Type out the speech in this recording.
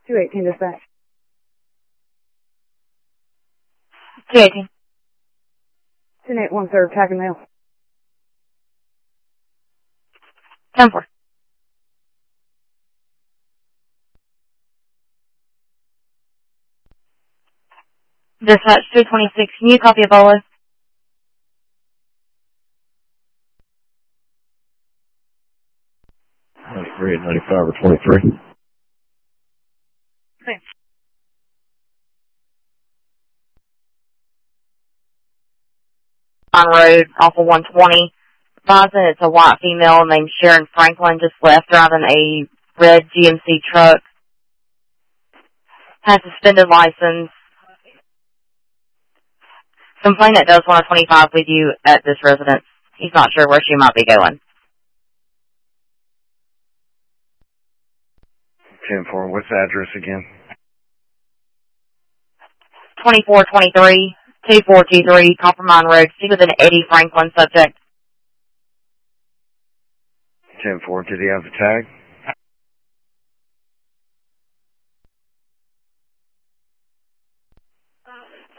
218 dispatch. 218. 10-8, serve, tag and mail. 10-4. Dispatch 226, can you copy Ebola? 93 and 95 or 23. Okay. On road, off of 120. Advising it's a white female named Sharon Franklin, just left driving a red GMC truck. Has suspended license. Complainant does want a 25 with you at this residence. He's not sure where she might be going. 10-4, what's the address again? 2423, 2423, Coppermine Road. Speak with an Eddie Franklin subject. 10-4, did he have the tag?